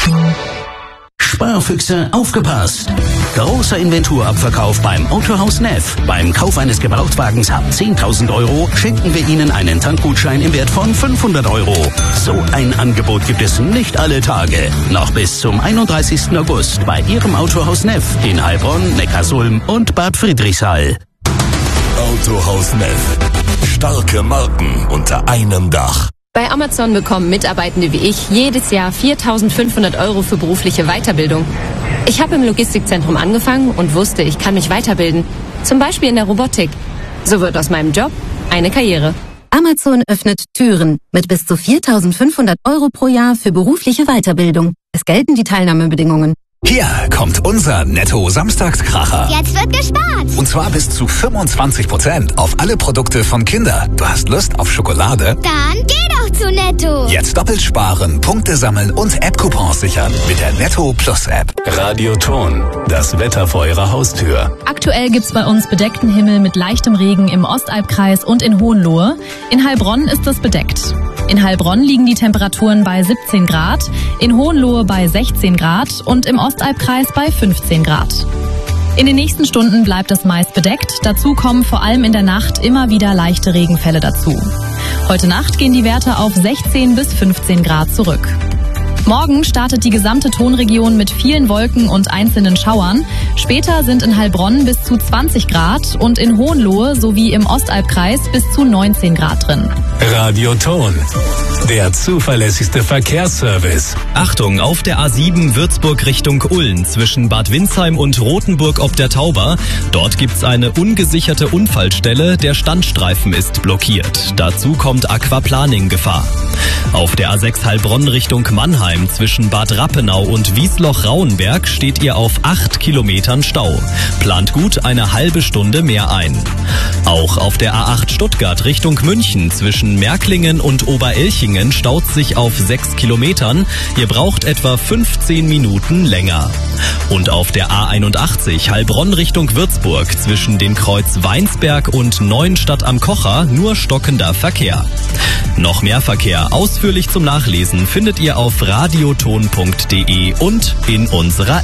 Sparfüchse, aufgepasst! Großer Inventurabverkauf beim Autohaus Neff. Beim Kauf eines Gebrauchtwagens ab 10.000 € schenken wir Ihnen einen Tankgutschein im Wert von 500 €. So ein Angebot gibt es nicht alle Tage. Noch bis zum 31. August bei Ihrem Autohaus Neff in Heilbronn, Neckarsulm und Bad Friedrichshall. Autohaus Neff. Starke Marken unter einem Dach. Bei Amazon bekommen Mitarbeitende wie ich jedes Jahr 4.500 € für berufliche Weiterbildung. Ich habe im Logistikzentrum angefangen und wusste, ich kann mich weiterbilden. Zum Beispiel in der Robotik. So wird aus meinem Job eine Karriere. Amazon öffnet Türen mit bis zu 4.500 € pro Jahr für berufliche Weiterbildung. Es gelten die Teilnahmebedingungen. Hier kommt unser Netto-Samstagskracher. Jetzt wird gespart. Und zwar bis zu 25% auf alle Produkte von Kinder. Du hast Lust auf Schokolade? Dann geh doch zu Netto. Jetzt doppelt sparen, Punkte sammeln und App-Coupons sichern mit der Netto Plus App. Radioton, das Wetter vor Ihrer Haustür. Aktuell gibt's bei uns bedeckten Himmel mit leichtem Regen im Ostalbkreis und in Hohenlohe. In Heilbronn ist es bedeckt. In Heilbronn liegen die Temperaturen bei 17 Grad, in Hohenlohe bei 16 Grad und im Ostalbkreis bei 15 Grad. In den nächsten Stunden bleibt es meist bedeckt. Dazu kommen vor allem in der Nacht immer wieder leichte Regenfälle dazu. Heute Nacht gehen die Werte auf 16 bis 15 Grad zurück. Morgen startet die gesamte Tonregion mit vielen Wolken und einzelnen Schauern. Später sind in Heilbronn bis zu 20 Grad und in Hohenlohe sowie im Ostalbkreis bis zu 19 Grad drin. Radioton, der zuverlässigste Verkehrsservice. Achtung, auf der A7 Würzburg Richtung Ulm zwischen Bad Windsheim und Rothenburg ob der Tauber. Dort gibt's eine ungesicherte Unfallstelle. Der Standstreifen ist blockiert. Dazu kommt Aquaplaning-Gefahr. Auf der A6 Heilbronn Richtung Mannheim zwischen Bad Rappenau und Wiesloch-Rauenberg steht ihr auf 8 Kilometern Stau. Plant gut eine halbe Stunde mehr ein. Auch auf der A8 Stuttgart Richtung München zwischen Märklingen und Oberelchingen staut sich auf 6 Kilometern. Ihr braucht etwa 15 Minuten länger. Und auf der A81 Heilbronn Richtung Würzburg zwischen dem Kreuz Weinsberg und Neuenstadt am Kocher nur stockender Verkehr. Noch mehr Verkehr ausführlich zum Nachlesen findet ihr auf radioton.de und in unserer